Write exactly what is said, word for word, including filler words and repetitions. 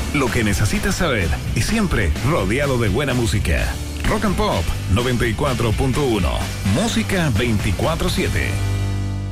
Lo que necesitas saber y siempre rodeado de buena música. Rock and Pop noventa y cuatro punto uno. Música veinticuatro siete.